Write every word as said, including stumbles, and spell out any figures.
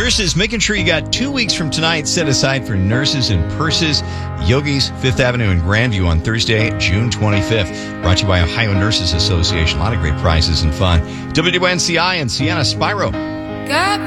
Nurses, making sure you got two weeks from tonight set aside for Nurses and Purses. Yogi's, Fifth Avenue in Grandview on Thursday, June twenty-fifth. Brought to you by Ohio Nurses Association. A lot of great prizes and fun. W W N C I and Sienna Spyro. God.